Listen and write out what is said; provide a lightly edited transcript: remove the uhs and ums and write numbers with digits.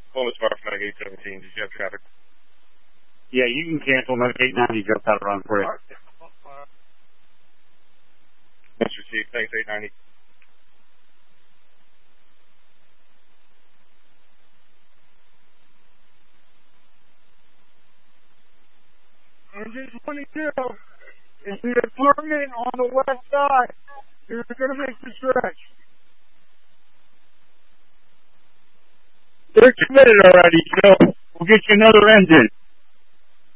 Columbus Bar from 817. Did you have traffic? Yeah, you can cancel. 890 just out around for you. Thanks, received. Thanks, 890. I just want to know, if you're flirting on the west side, you're going to make the stretch. They're committed already, Joe. We'll get you another engine.